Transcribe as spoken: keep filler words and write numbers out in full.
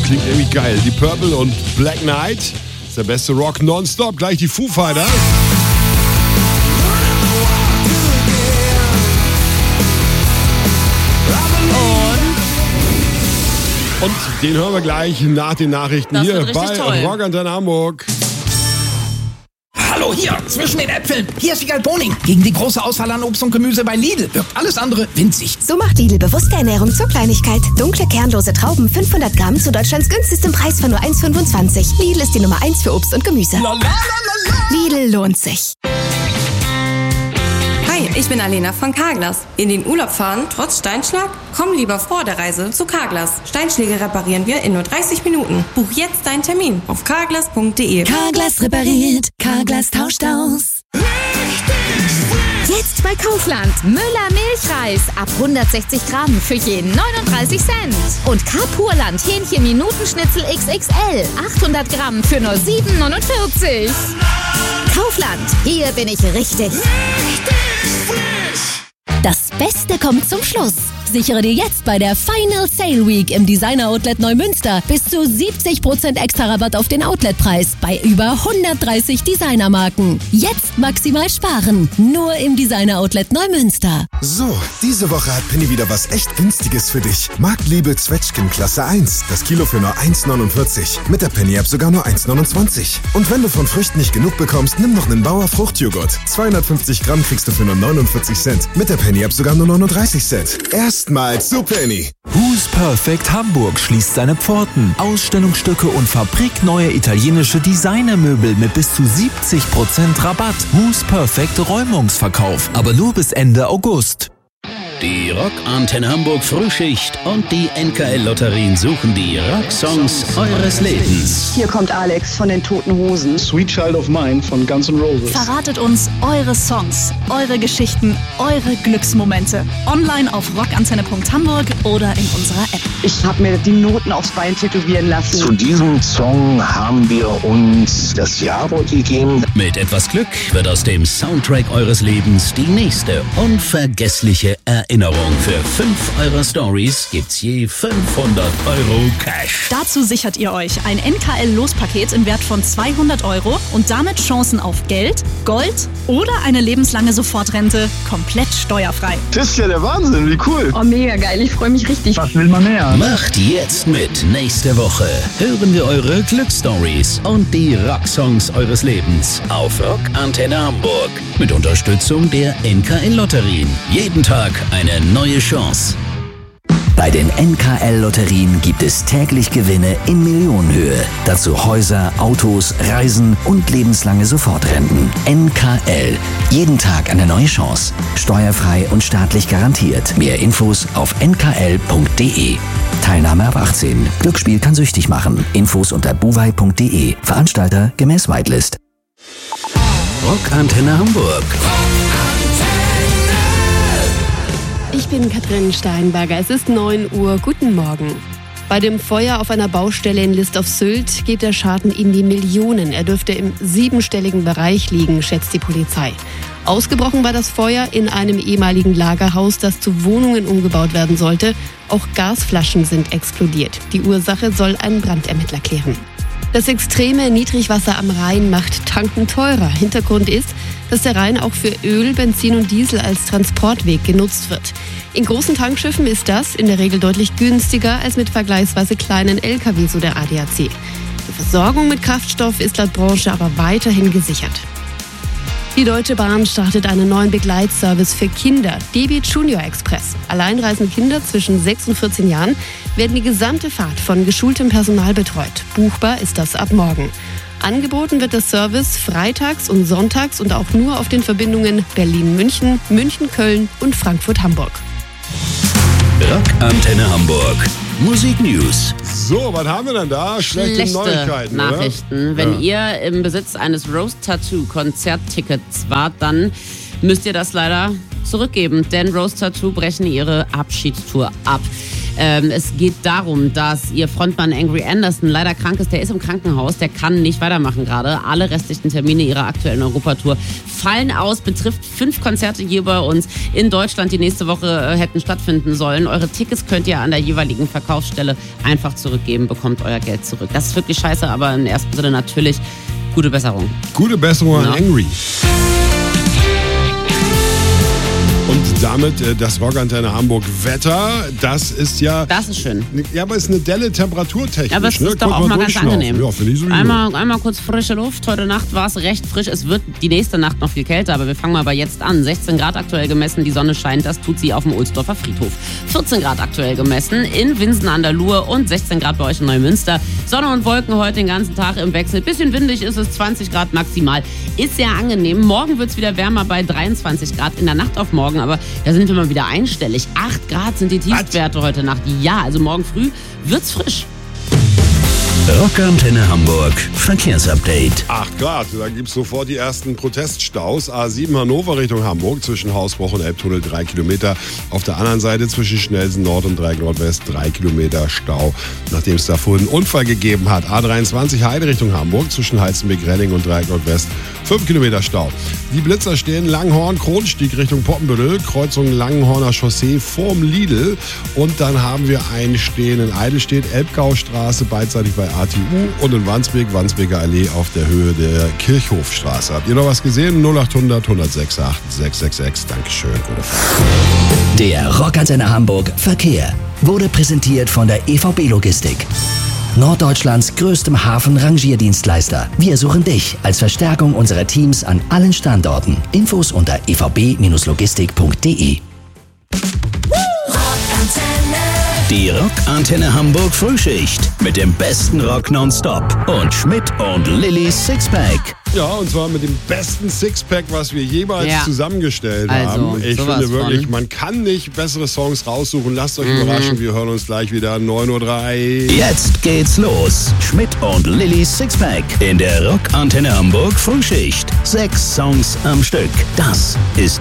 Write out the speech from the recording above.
klingt irgendwie geil. Die Purple und Black Knight. Das ist der beste Rock nonstop. Gleich die Foo Fighters. Und den hören wir gleich nach den Nachrichten das hier bei toll. Rock Antenne Hamburg. Hallo hier, zwischen den Äpfeln. Hier ist Wiegald Boning. Gegen die große Auswahl an Obst und Gemüse bei Lidl wirkt alles andere winzig. So macht Lidl bewusste Ernährung zur Kleinigkeit. Dunkle, kernlose Trauben, fünfhundert Gramm zu Deutschlands günstigstem Preis von nur eins Komma fünfundzwanzig. Lidl ist die Nummer eins für Obst und Gemüse. Lidl lohnt sich. Hi, ich bin Alena von Carglass. In den Urlaub fahren, trotz Steinschlag? Komm lieber vor der Reise zu Carglass. Steinschläge reparieren wir in nur dreißig Minuten. Buch jetzt deinen Termin auf carglass punkt de. Carglass repariert, Carglass tauscht aus. Jetzt bei Kaufland. Müller Milchreis ab hundertsechzig Gramm für jeden neununddreißig Cent. Und Carpurland Hähnchen Minutenschnitzel X X L achthundert Gramm für nur sieben neunundvierzig. Kaufland, hier bin ich richtig. Das Beste kommt zum Schluss. Sichere dir jetzt bei der Final Sale Week im Designer Outlet Neumünster bis zu siebzig Prozent extra Rabatt auf den Outletpreis bei über hundertdreißig Designermarken. Jetzt maximal sparen. Nur im Designer Outlet Neumünster. So, diese Woche hat Penny wieder was echt Günstiges für dich. Marktliebe Zwetschgen Klasse eins. Das Kilo für nur eins Komma neunundvierzig. Mit der Penny-App sogar nur eins Komma neunundzwanzig. Und wenn du von Früchten nicht genug bekommst, nimm noch einen Bauer Fruchtjoghurt. zweihundertfünfzig Gramm kriegst du für nur neunundvierzig Cent. Mit der Penny-App sogar nur neununddreißig Cent. Erstmals zu Penny. Who's Perfect Hamburg schließt seine Pforten. Ausstellungsstücke und fabrikneue italienische Designermöbel mit bis zu siebzig Prozent Rabatt. Who's Perfect Räumungsverkauf, aber nur bis Ende August. Die Rock Antenne Hamburg Frühschicht und die N K L-Lotterien suchen die Rocksongs eures Lebens. Hier kommt Alex von den Toten Hosen. Sweet Child of Mine von Guns N' Roses. Verratet uns eure Songs, eure Geschichten, eure Glücksmomente. Online auf rockantenne punkt hamburg oder in unserer App. Ich habe mir die Noten aufs Bein tätowieren lassen. Zu diesem Song haben wir uns das Jawort gegeben. Mit etwas Glück wird aus dem Soundtrack eures Lebens die nächste unvergessliche Erinnerung. Für fünf eurer Stories gibt's je fünfhundert Euro Cash. Dazu sichert ihr euch ein N K L-Lospaket im Wert von zweihundert Euro und damit Chancen auf Geld, Gold oder eine lebenslange Sofortrente komplett steuerfrei. Das ist ja der Wahnsinn, wie cool. Oh, mega geil, ich freue mich richtig. Was will man mehr? Macht jetzt mit. Nächste Woche hören wir eure Glücksstories und die Rocksongs eures Lebens auf Rock Antenne Hamburg. Mit Unterstützung der N K L-Lotterien. Jeden Tag eine neue Chance. Bei den N K L-Lotterien gibt es täglich Gewinne in Millionenhöhe. Dazu Häuser, Autos, Reisen und lebenslange Sofortrenten. N K L. Jeden Tag eine neue Chance. Steuerfrei und staatlich garantiert. Mehr Infos auf n k l punkt de. Teilnahme ab achtzehn. Glücksspiel kann süchtig machen. Infos unter buwei punkt de. Veranstalter gemäß Whitelist. Rock Antenne Hamburg. Ich bin Katrin Steinberger. Es ist neun Uhr. Guten Morgen. Bei dem Feuer auf einer Baustelle in List auf Sylt geht der Schaden in die Millionen. Er dürfte im siebenstelligen Bereich liegen, schätzt die Polizei. Ausgebrochen war das Feuer in einem ehemaligen Lagerhaus, das zu Wohnungen umgebaut werden sollte. Auch Gasflaschen sind explodiert. Die Ursache soll ein Brandermittler klären. Das extreme Niedrigwasser am Rhein macht Tanken teurer. Hintergrund ist, dass der Rhein auch für Öl, Benzin und Diesel als Transportweg genutzt wird. In großen Tankschiffen ist das in der Regel deutlich günstiger als mit vergleichsweise kleinen L K W, so der A D A C. Die Versorgung mit Kraftstoff ist laut Branche aber weiterhin gesichert. Die Deutsche Bahn startet einen neuen Begleitservice für Kinder, D B Junior Express. Alleinreisende Kinder zwischen sechs und vierzehn Jahren werden die gesamte Fahrt von geschultem Personal betreut. Buchbar ist das ab morgen. Angeboten wird der Service freitags und sonntags und auch nur auf den Verbindungen Berlin-München, München-Köln und Frankfurt-Hamburg. Rock Antenne Hamburg. Musik News. So, was haben wir denn da? Schlechte, Schlechte Neuigkeiten, Nachrichten. Oder? Wenn Ja. ihr im Besitz eines Rose Tattoo Konzerttickets wart, dann müsst ihr das leider zurückgeben, denn Rose Tattoo brechen ihre Abschiedstour ab. Ähm, es geht darum, dass ihr Frontmann Angry Anderson leider krank ist. Der ist im Krankenhaus, der kann nicht weitermachen gerade. Alle restlichen Termine ihrer aktuellen Europatour fallen aus, betrifft fünf Konzerte hier bei uns in Deutschland, die nächste Woche äh, hätten stattfinden sollen. Eure Tickets könnt ihr an der jeweiligen Verkaufsstelle einfach zurückgeben, bekommt euer Geld zurück. Das ist wirklich scheiße, aber im ersten Sinne natürlich gute Besserung. Gute Besserung an Angry. Und damit äh, das Rockantenne Hamburg Wetter, das ist ja... Das ist schön. Ja, aber es ist eine delle Temperaturtechnisch. Ja, aber es ne? ist doch Guck auch mal ganz angenehm. Ja, finde ich sowieso. Einmal, einmal kurz frische Luft. Heute Nacht war es recht frisch. Es wird die nächste Nacht noch viel kälter, aber wir fangen mal bei jetzt an. sechzehn Grad aktuell gemessen, die Sonne scheint, das tut sie auf dem Ohlsdorfer Friedhof. vierzehn Grad aktuell gemessen in Winsen an der Luhe und sechzehn Grad bei euch in Neumünster. Sonne und Wolken heute den ganzen Tag im Wechsel. Bisschen windig ist es, zwanzig Grad maximal. Ist sehr angenehm. Morgen wird es wieder wärmer bei dreiundzwanzig Grad in der Nacht auf morgen, aber da sind wir mal wieder einstellig. acht Grad sind die Tiefstwerte heute Nacht. Ja, also morgen früh wird's frisch. Rockantenne Hamburg Verkehrsupdate. acht Grad, da gibt es sofort die ersten Proteststaus. A sieben Hannover Richtung Hamburg zwischen Hausbruch und Elbtunnel drei Kilometer. Auf der anderen Seite zwischen Schnellsen Nord und Dreieck Nordwest drei Kilometer Stau, nachdem es da vorhin einen Unfall gegeben hat. A dreiundzwanzig Heide Richtung Hamburg zwischen Heizenbeck-Relling und Dreieck Nordwest fünf Kilometer Stau. Die Blitzer stehen Langhorn, Kronstieg Richtung Poppenbüttel, Kreuzung Langenhorner Chaussee vorm Lidl. Und dann haben wir einen Stehen in Eidelstedt, Elbgaustraße, beidseitig bei A T U und in Wandsbek, Wandsbeker Allee auf der Höhe der Kirchhofstraße. Habt ihr noch was gesehen? null acht hundert, hundertsechs acht, sechs sechs sechs. Dankeschön. Gute Fahrt. Der Rockantenne Hamburg Verkehr wurde präsentiert von der E V B Logistik. Norddeutschlands größtem Hafen-Rangierdienstleister. Wir suchen dich als Verstärkung unserer Teams an allen Standorten. Infos unter e v b logistik punkt d e. Die Rockantenne Hamburg Frühschicht mit dem besten Rock nonstop und Schmidt und Lillys Sixpack. Ja, und zwar mit dem besten Sixpack, was wir jemals ja. zusammengestellt also, haben. Ich finde wirklich, von. man kann nicht bessere Songs raussuchen. Lasst euch mhm. überraschen, wir hören uns gleich wieder neun Uhr drei. Jetzt geht's los. Schmidt und Lillys Sixpack in der Rockantenne Hamburg Frühschicht. Sechs Songs am Stück. Das ist